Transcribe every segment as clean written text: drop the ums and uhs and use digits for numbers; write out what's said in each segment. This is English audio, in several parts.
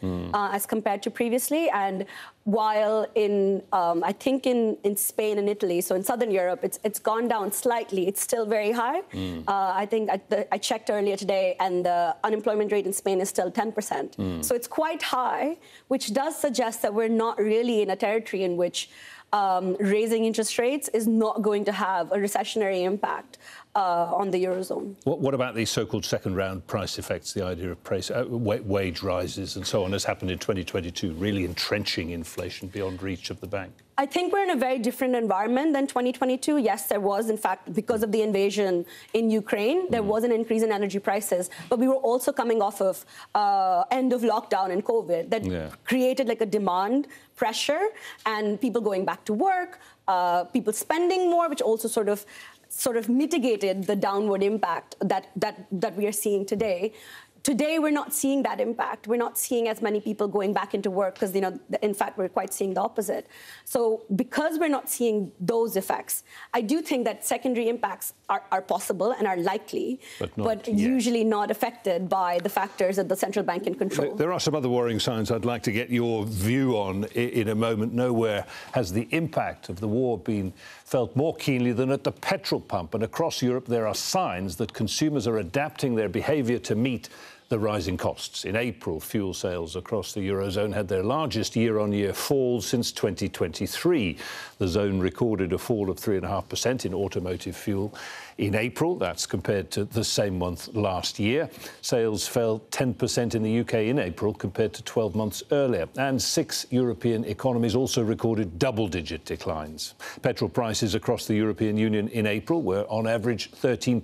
as compared to previously. And while in, I think in Spain and Italy, so in Southern Europe, it's gone down slightly. It's still very high. I think I checked earlier today, and the unemployment rate in Spain is still 10%. So it's quite high, which does suggest that we're not really in a territory in which raising interest rates is not going to have a recessionary impact on the Eurozone. What about these so-called second-round price effects, the idea of price, wage rises and so on, has happened in 2022, really entrenching inflation beyond reach of the bank? I think we're in a very different environment than 2022. Yes, there was, in fact, because of the invasion in Ukraine, there was an increase in energy prices. But we were also coming off of end of lockdown and COVID that created like a demand pressure and people going back to work, people spending more, which also sort of mitigated the downward impact that we are seeing today. Today, we're not seeing that impact. We're not seeing as many people going back into work because, in fact, we're quite seeing the opposite. So because we're not seeing those effects, I do think that secondary impacts are possible and are likely, but usually not affected by the factors that the central bank can control. There are some other worrying signs I'd like to get your view on in a moment. Nowhere has the impact of the war been felt more keenly than at the petrol pump. And across Europe, there are signs that consumers are adapting their behaviour to meet the rising costs. In April, fuel sales across the Eurozone had their largest year-on-year fall since 2023. The zone recorded a fall of 3.5% in automotive fuel in April. That's compared to the same month last year. Sales fell 10% in the UK in April compared to 12 months earlier. And 6 European economies also recorded double-digit declines. Petrol prices across the European Union in April were on average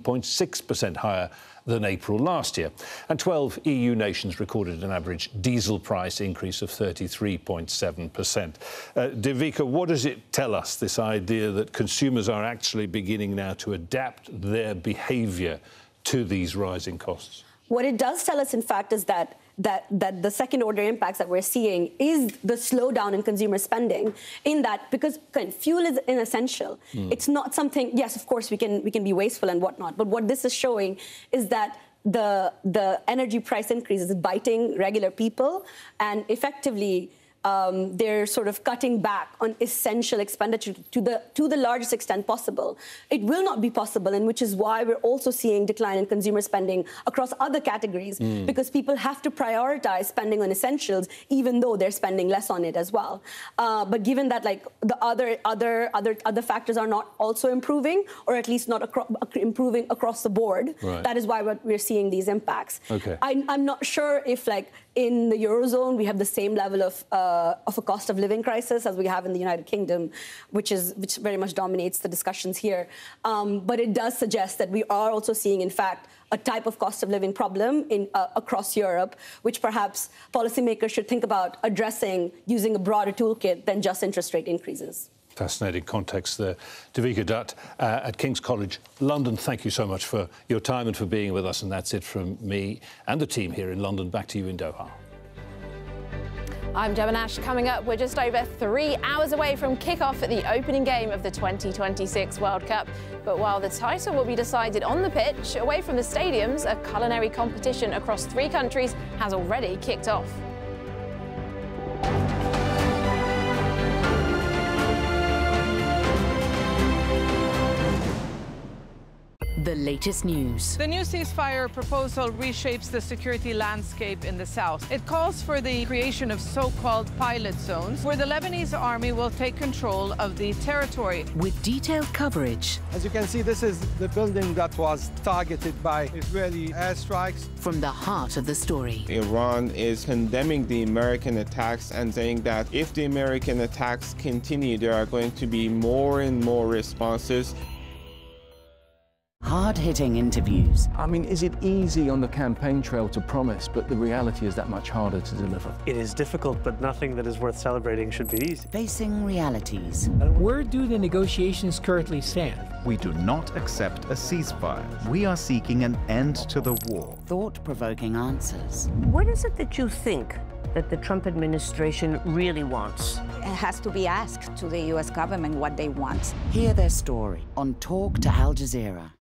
13.6% higher than April last year. And 12 EU nations recorded an average diesel price increase of 33.7%. Devika, what does it tell us, this idea that consumers are actually beginning now to adapt their behaviour to these rising costs? What it does tell us, in fact, is that the second-order impacts that we're seeing is the slowdown in consumer spending, in that because fuel is inessential. It's not something, yes, of course, we can be wasteful and whatnot, but what this is showing is that the energy price increase is biting regular people, and effectively they're sort of cutting back on essential expenditure to the largest extent possible. It will not be possible, and which is why we're also seeing decline in consumer spending across other categories, because people have to prioritize spending on essentials, even though they're spending less on it as well. But given that, like, the other factors are not also improving, or at least not improving across the board, that is why we're seeing these impacts. I'm not sure if, like, in the Eurozone, we have the same level of a cost of living crisis as we have in the United Kingdom, which very much dominates the discussions here. But it does suggest that we are also seeing, in fact, a type of cost of living problem across Europe, which perhaps policymakers should think about addressing using a broader toolkit than just interest rate increases. Fascinating context there. Devika Dutt at King's College London, thank you so much for your time and for being with us. And that's it from me and the team here in London. Back to you in Doha. I'm Gemma Nash. Coming up, we're just over 3 hours away from kick-off at the opening game of the 2026 World Cup. But while the title will be decided on the pitch, away from the stadiums, a culinary competition across 3 countries has already kicked off. The latest news. The new ceasefire proposal reshapes the security landscape in the south. It calls for the creation of so-called pilot zones, where the Lebanese army will take control of the territory. With detailed coverage. As you can see, this is the building that was targeted by Israeli airstrikes. From the heart of the story. Iran is condemning the American attacks and saying that if the American attacks continue, there are going to be more and more responses. Hard-hitting interviews. I mean, is it easy on the campaign trail to promise, but the reality is that much harder to deliver? It is difficult, but nothing that is worth celebrating should be easy. Facing realities. Where do the negotiations currently stand? We do not accept a ceasefire. We are seeking an end to the war. Thought-provoking answers. What is it that you think that the Trump administration really wants? It has to be asked to the U.S. government what they want. Hear their story on Talk to Al Jazeera.